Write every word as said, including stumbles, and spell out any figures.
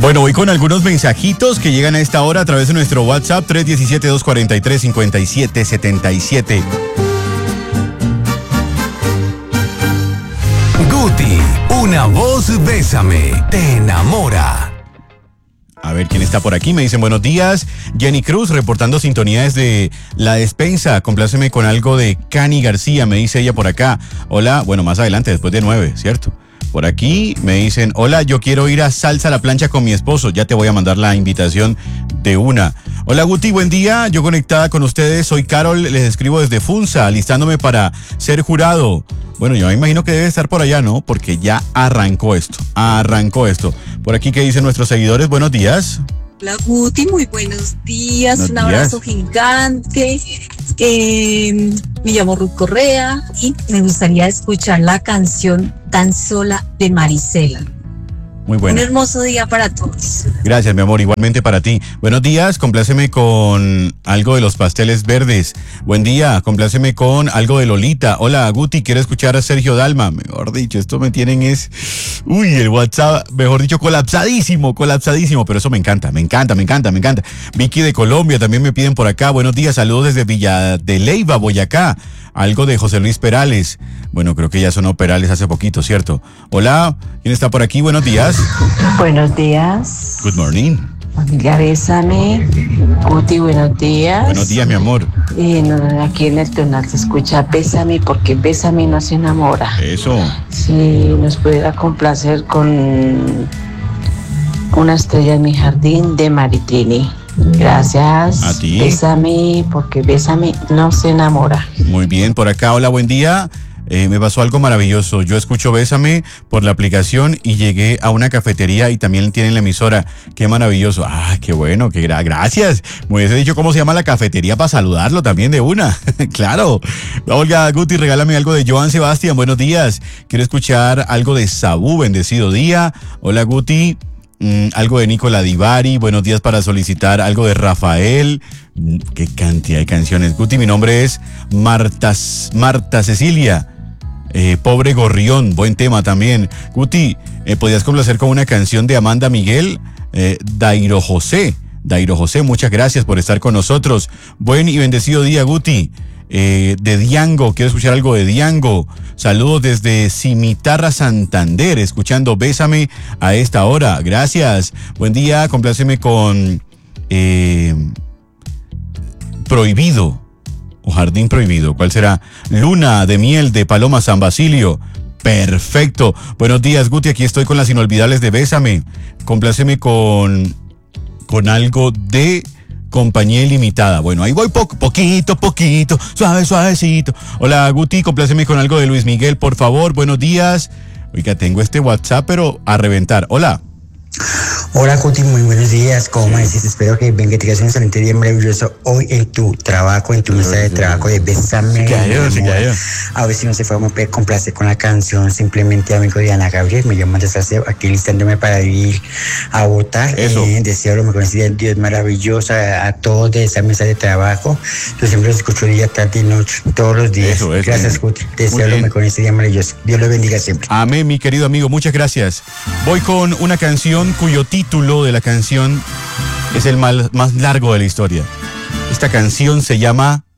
Bueno, voy con algunos mensajitos que llegan a esta hora a través de nuestro WhatsApp tres uno siete, dos cuatro tres, cinco siete siete siete. Guti, una voz bésame, te enamora. A ver quién está por aquí. Me dicen buenos días. Jenny Cruz reportando sintonía desde La Despensa. Compláceme con algo de Cani García, me dice ella por acá. Hola, bueno, más adelante, después de nueve, ¿cierto? Por aquí me dicen, hola, yo quiero ir a Salsa a la Plancha con mi esposo. Ya te voy a mandar la invitación de una. Hola Guti, buen día. Yo conectada con ustedes, soy Carol, les escribo desde Funza, alistándome para ser jurado. Bueno, yo me imagino que debe estar por allá, ¿no? Porque ya arrancó esto, arrancó esto. Por aquí, ¿qué dicen nuestros seguidores? Buenos días. Hola Guti, muy buenos días, buenos un días. abrazo gigante. Eh, me llamo Ruth Correa y me gustaría escuchar la canción Tan Sola de Marisela. Muy bueno. Un hermoso día para todos. Gracias, mi amor, igualmente para ti. Buenos días, compláceme con algo de los pasteles verdes. Buen día, compláceme con algo de Lolita. Hola, Guti, quiero escuchar a Sergio Dalma. Mejor dicho, esto me tienen es... Uy, el WhatsApp, mejor dicho, colapsadísimo, colapsadísimo. Pero eso me encanta, me encanta, me encanta, me encanta. Vicky de Colombia también me piden por acá. Buenos días, saludos desde Villa de Leyva, Boyacá. Algo de José Luis Perales. Bueno, creo que ya sonó Perales hace poquito, ¿cierto? Hola, ¿quién está por aquí? Buenos días. Buenos días. Good morning. Familia Bésame. Guti, buenos días. Buenos días, mi amor. Y no, aquí en el tonal se escucha Bésame porque Bésame no se enamora. Eso. Si nos pudiera complacer con Una estrella en mi jardín de Maritini. Gracias. A ti. Bésame porque Bésame no se enamora. Muy bien, por acá, hola, buen día. Eh, me pasó algo maravilloso. Yo escucho Bésame por la aplicación y llegué a una cafetería y también tienen la emisora. Qué maravilloso. Ah, qué bueno, qué gra- gracias. Me hubiese dicho cómo se llama la cafetería para saludarlo también de una. Claro. Olga Guti, regálame algo de Joan Sebastián. Buenos días. Quiero escuchar algo de Sabú, bendecido día. Hola Guti. Mm, algo de Nicola Divari, buenos días para solicitar algo de Rafael. Mm, qué cantidad de canciones. Guti, mi nombre es Marta, Marta Cecilia. Eh, Pobre Gorrión, buen tema también. Guti, eh, ¿podías complacer con una canción de Amanda Miguel? Eh, Dairo José. Dairo José, muchas gracias por estar con nosotros. Buen y bendecido día, Guti. Eh, de Diango, quiero escuchar algo de Diango. Saludos desde Cimitarra, Santander, escuchando Bésame a esta hora. Gracias. Buen día, compláceme con eh, Prohibido o Jardín Prohibido. ¿Cuál será? Luna de Miel de Paloma San Basilio. Perfecto. Buenos días, Guti, aquí estoy con las inolvidables de Bésame. Compláceme con, con algo de Compañía Ilimitada. Bueno, ahí voy po- poquito, poquito, suave, suavecito. Hola, Guti, compláceme con algo de Luis Miguel, por favor. Buenos días. Oiga, tengo este WhatsApp, pero a reventar. Hola. Hola Guti, muy buenos días, ¿cómo amaneciste? Espero que venga, tengas un excelente día maravilloso hoy en tu trabajo, en tu mesa de trabajo de Bésame. Se cayó, se cayó. A ver si no se fue a complacer con la canción Simplemente Amigo de Ana Gabriel. Me llamo Desaseo, aquí listándome para ir a votar. Eso. Eh, deseo lo mejor, Dios maravilloso a, a todos de esa mesa de trabajo. Yo siempre los escucho día, tarde y noche, todos los días. Eso, eso. Gracias Guti, Muy deseo lo bien. mejor en este día maravilloso. Dios lo bendiga siempre. Amén, mi querido amigo, muchas gracias. Voy con una canción cuyo título de la canción es el mal, más largo de la historia. Esta canción se llama